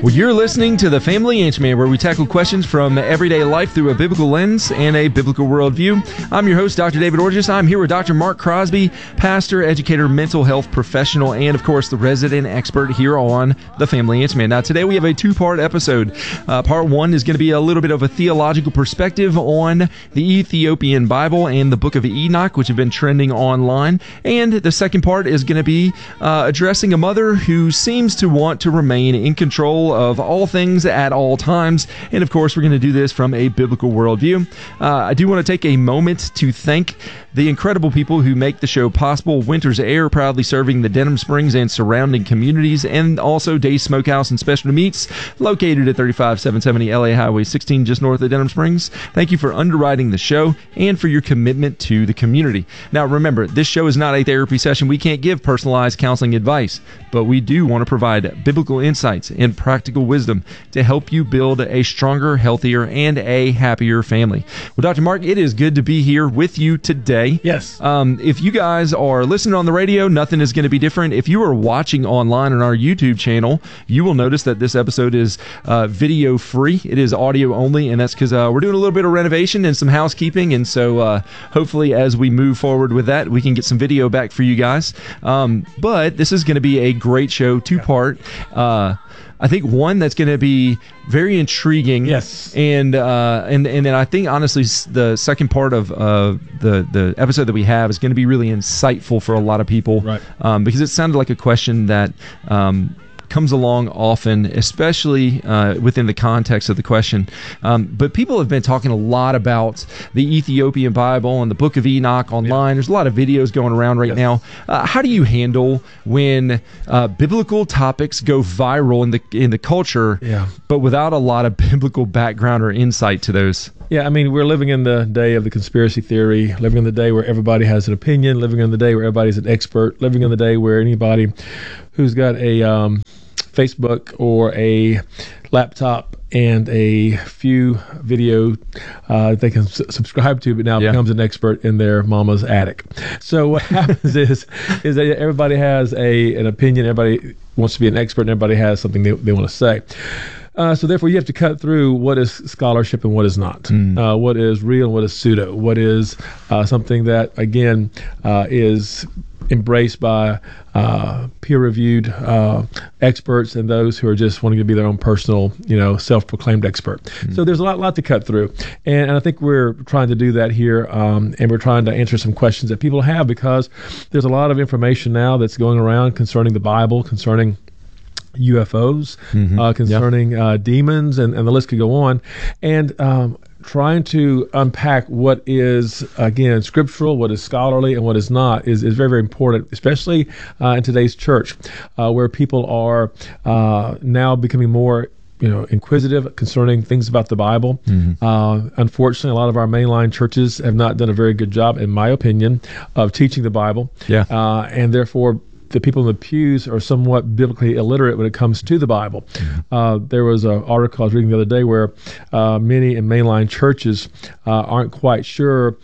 Well, you're listening to The Family Answer Man, where we tackle questions from everyday life through a biblical lens and a biblical worldview. I'm your host, Dr. David Orgis. I'm here with Dr. Mark Crosby, pastor, educator, mental health professional, and, of course, the resident expert here on The Family Answer Man. Now, today we have a two-part episode. Part one is going to be a little bit of a theological perspective on the Ethiopian Bible and the Book of Enoch, which have been trending online. And the second part is going to be addressing a mother who seems to want to remain in control of all things at all times. And of course, we're going to do this from a biblical worldview. I do want to take a moment to thank the incredible people who make the show possible. Winter's Air, proudly serving the Denham Springs and surrounding communities, and also Days Smokehouse and Specialty Meats, located at 35770 LA Highway 16, just north of Denham Springs. Thank you for underwriting the show and for your commitment to the community. Now, remember, this show is not a therapy session. We can't give personalized counseling advice, but we do want to provide biblical insights and practical wisdom to help you build a stronger, healthier, and a happier family. Well, Dr. Mark, it is good to be here with you today. Yes. If you guys are listening on the radio, nothing is going to be different. If you are watching online on our YouTube channel, you will notice that this episode is video free. It is audio only, and that's because we're doing a little bit of renovation and some housekeeping, and so hopefully as we move forward with that, we can get some video back for you guys. But this is going to be a great show, two-part. I think one that's going to be very intriguing. Yes. And then I think, honestly, the second part of the episode that we have is going to be really insightful for a lot of people. Right. Because it sounded like a question that comes along often, especially within the context of the question. But people have been talking a lot about the Ethiopian Bible and the Book of Enoch online. Yeah. There's a lot of videos going around right now. How do you handle when biblical topics go viral in the culture, but without a lot of biblical background or insight to those? Yeah, I mean, we're living in the day of the conspiracy theory, living in the day where everybody has an opinion, living in the day where everybody's an expert, living in the day where anybody who's got a Facebook or a laptop and a few video they can subscribe to, but now becomes an expert in their mama's attic. So what happens is that everybody has an opinion, everybody wants to be an expert, and everybody has something they want to say. So therefore, you have to cut through what is scholarship and what is not, what is real and what is pseudo, what is something that, again, is embraced by peer-reviewed experts and those who are just wanting to be their own personal, self-proclaimed expert. So there's a lot to cut through, and I think we're trying to do that here, and we're trying to answer some questions that people have, because there's a lot of information now that's going around concerning the Bible, concerning UFOs, concerning demons, and the list could go on. And trying to unpack what is, again, scriptural, what is scholarly, and what is not is very, very important, especially in today's church, where people are now becoming more inquisitive concerning things about the Bible. Unfortunately, a lot of our mainline churches have not done a very good job, in my opinion, of teaching the Bible. And therefore, the people in the pews are somewhat biblically illiterate when it comes to the Bible. There was an article I was reading the other day where many in mainline churches aren't quite sure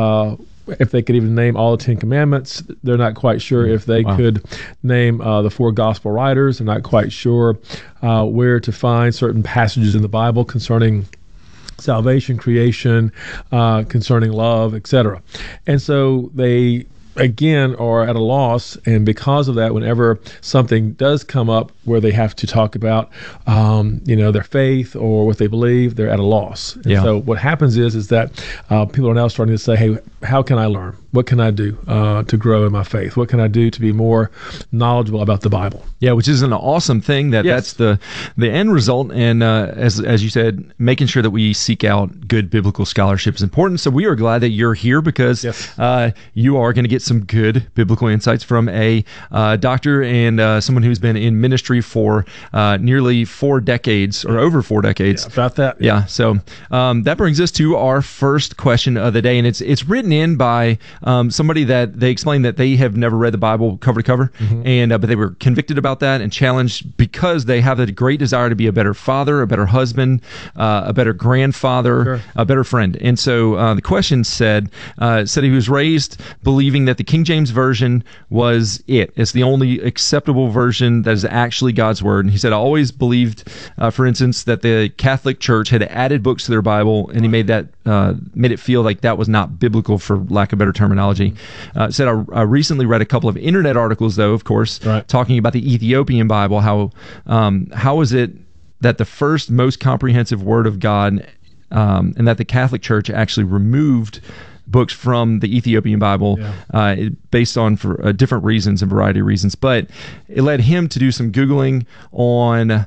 if they could even name all the 10 Commandments. They're not quite sure if they could name the 4 gospel writers. They're not quite sure where to find certain passages in the Bible concerning salvation, creation, concerning love, etc. And so they, again, are at a loss, and because of that, whenever something does come up where they have to talk about their faith or what they believe, they're at a loss. And so what happens is that people are now starting to say, hey, how can I learn? What can I do to grow in my faith? What can I do to be more knowledgeable about the Bible? Yeah, which is an awesome thing. That's the end result. And as you said, making sure that we seek out good biblical scholarship is important. So we are glad that you're here, because you are going to get some good biblical insights from a doctor and someone who's been in ministry for nearly 4 decades, or over 4 decades. Yeah, about that. Yeah. So that brings us to our first question of the day, and it's written in by somebody that they explained that they have never read the Bible cover to cover, and but they were convicted about that and challenged because they have a great desire to be a better father, a better husband, a better grandfather, a better friend. And so the question said he was raised believing that the King James Version was it's the only acceptable version that is actually God's Word. And he said, I always believed, for instance, that the Catholic Church had added books to their Bible, and he made it feel like that was not biblical, for lack of better terminology. Said, I recently read a couple of internet articles, though, of course, talking about the Ethiopian Bible, how is it that the first most comprehensive Word of God, and that the Catholic Church actually removed books from the Ethiopian Bible based on for different reasons, a variety of reasons. But it led him to do some Googling on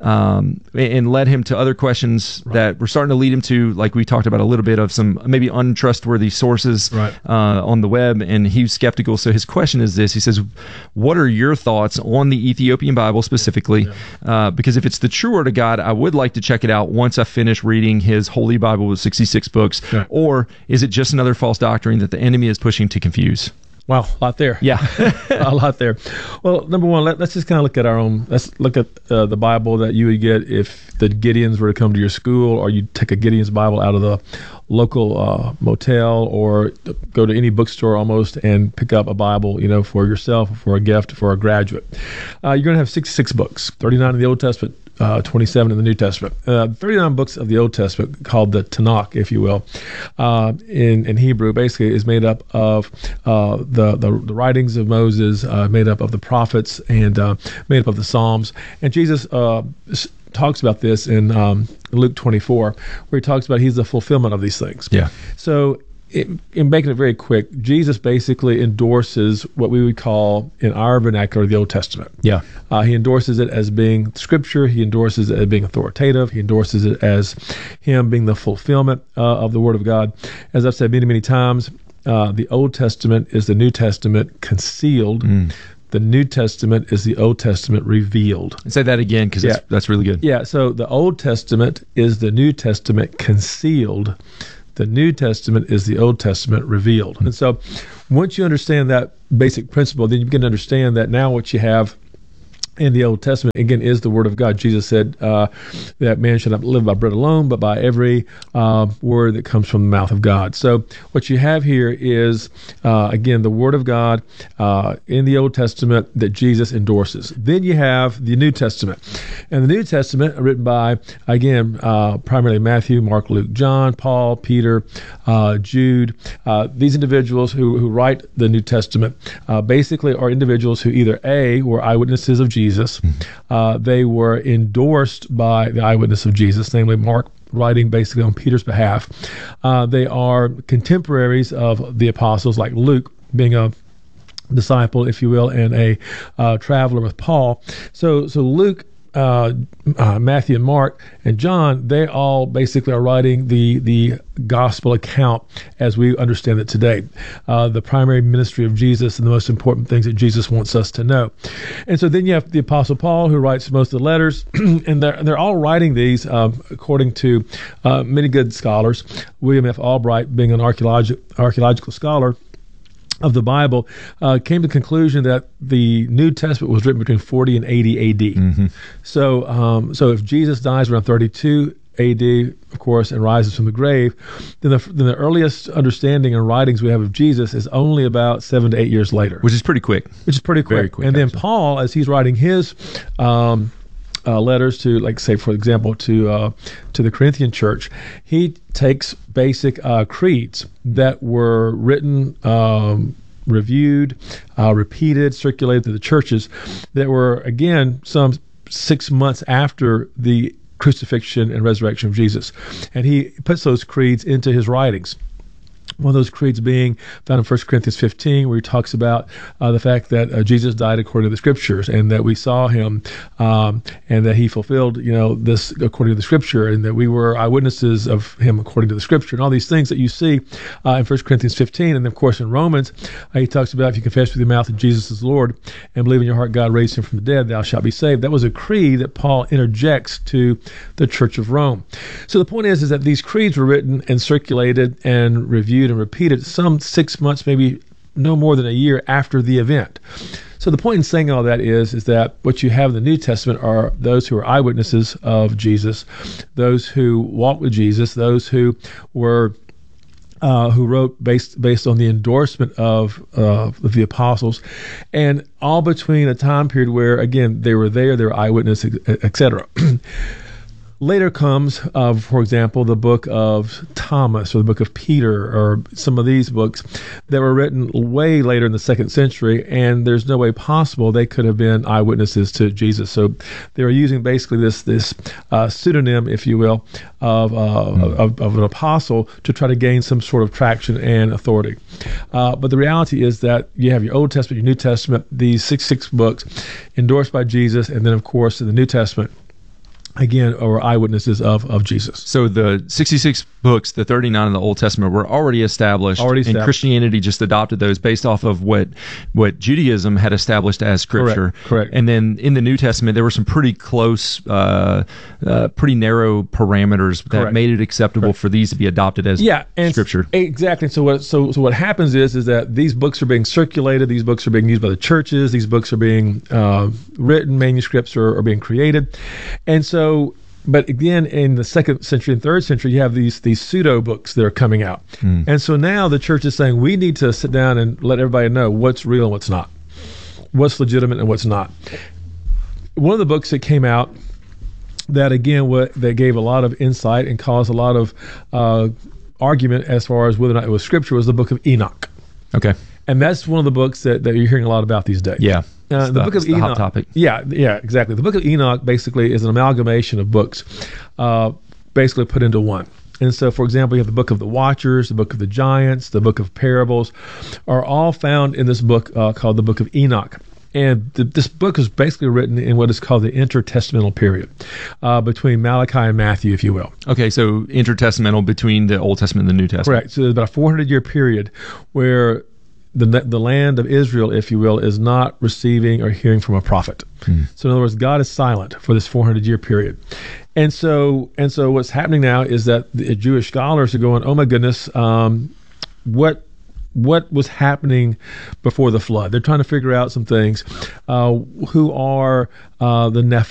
and led him to other questions that were starting to lead him to, like we talked about a little bit, of some maybe untrustworthy sources on the web, and he was skeptical. So his question is this. He says, what are your thoughts on the Ethiopian Bible specifically? Because if it's the true Word of God, I would like to check it out once I finish reading his Holy Bible with 66 books. Or is it just another false doctrine that the enemy is pushing to confuse? Wow, a lot there. Yeah. A lot there. Well, number one, let's just kind of look at let's look at the Bible that you would get if the Gideons were to come to your school, or you take a Gideon's Bible out of the local motel, or go to any bookstore almost and pick up a Bible, for yourself, for a gift, for a graduate. You're going to have 66 books, 39 in the Old Testament, 27 in the New Testament. 39 books of the Old Testament, called the Tanakh, if you will, in Hebrew, basically is made up of the writings of Moses, made up of the prophets, and made up of the Psalms. And Jesus talks about this in Luke 24, where he talks about he's the fulfillment of these things. Yeah. So in making it very quick, Jesus basically endorses what we would call, in our vernacular, the Old Testament. Yeah. He endorses it as being Scripture. He endorses it as being authoritative. He endorses it as him being the fulfillment of the Word of God. As I've said many, many times, the Old Testament is the New Testament concealed. The New Testament is the Old Testament revealed. Say that again, because that's really good. Yeah, so the Old Testament is the New Testament concealed. The New Testament is the Old Testament revealed. And so once you understand that basic principle, then you begin to understand that now what you have in the Old Testament, again, is the Word of God. Jesus said that man should not live by bread alone, but by every word that comes from the mouth of God. So what you have here is, again, the Word of God in the Old Testament that Jesus endorses. Then you have the New Testament. And the New Testament, written by, again, primarily Matthew, Mark, Luke, John, Paul, Peter, Jude. These individuals who write the New Testament basically are individuals who either A, were eyewitnesses of Jesus. They were endorsed by the eyewitness of Jesus, namely Mark, writing basically on Peter's behalf. They are contemporaries of the apostles, like Luke, being a disciple, if you will, and a traveler with Paul. So Luke, Matthew, and Mark, and John, they all basically are writing the gospel account as we understand it today, the primary ministry of Jesus and the most important things that Jesus wants us to know. And so then you have the Apostle Paul, who writes most of the letters, and they're all writing these according to many good scholars. William F. Albright, being an archaeological scholar of the Bible, came to the conclusion that the New Testament was written between 40 and 80 AD. So if Jesus dies around 32 AD, of course, and rises from the grave, then the earliest understanding and writings we have of Jesus is only about 7 to 8 years later. Which is pretty quick. Very quick. And then Paul, as he's writing his letters to, like, say, for example, to the Corinthian church, he takes basic creeds that were written, reviewed, repeated, circulated to the churches, that were, again, some 6 months after the crucifixion and resurrection of Jesus. And he puts those creeds into his writings. One of those creeds being found in 1 Corinthians 15, where he talks about the fact that Jesus died according to the Scriptures, and that we saw him, and that he fulfilled, this according to the Scripture, and that we were eyewitnesses of him according to the Scripture, and all these things that you see in 1 Corinthians 15. And then, of course, in Romans, he talks about if you confess with your mouth that Jesus is Lord and believe in your heart God raised him from the dead, thou shalt be saved. That was a creed that Paul interjects to the Church of Rome. So the point is that these creeds were written and circulated and reviewed and repeated some 6 months, maybe no more than a year after the event. So the point in saying all that is that what you have in the New Testament are those who are eyewitnesses of Jesus, those who walked with Jesus, those who were who wrote based on the endorsement of the apostles, and all between a time period where, again, they were there, they were eyewitnesses, etc. Later comes, for example, the book of Thomas or the book of Peter or some of these books that were written way later in the 2nd century, and there's no way possible they could have been eyewitnesses to Jesus. So they were using basically this pseudonym, if you will, of an apostle to try to gain some sort of traction and authority. But the reality is that you have your Old Testament, your New Testament, these 66 books endorsed by Jesus, and then, of course, in the New Testament, again, are eyewitnesses of Jesus. So the 66 books, the 39 in the Old Testament, were already established. And Christianity just adopted those based off of what Judaism had established as Scripture. Correct. And then in the New Testament, there were some pretty close, pretty narrow parameters that made it acceptable for these to be adopted as Scripture. Exactly. So what happens is that these books are being circulated, these books are being used by the churches, these books are being written, manuscripts are being created. And so, but again, in the 2nd century and 3rd century, you have these pseudo books that are coming out. And so now the church is saying, we need to sit down and let everybody know what's real and what's not, what's legitimate and what's not. One of the books that came out that, again, that gave a lot of insight and caused a lot of argument as far as whether or not it was Scripture was the book of Enoch. Okay. And that's one of the books that you're hearing a lot about these days. Yeah. The book of Enoch, hot topic. Yeah, exactly. The book of Enoch basically is an amalgamation of books, basically put into one. And so, for example, you have the book of the Watchers, the book of the Giants, the book of Parables, are all found in this book called the book of Enoch. And this book is basically written in what is called the intertestamental period, between Malachi and Matthew, if you will. Okay, so intertestamental between the Old Testament and the New Testament. Correct. So there's about a 400-year period where the land of Israel, if you will, is not receiving or hearing from a prophet. So in other words, God is silent for this 400-year period. And so what's happening now is that the Jewish scholars are going, oh my goodness, what was happening before the flood? They're trying to figure out some things. Who are the Nephilim?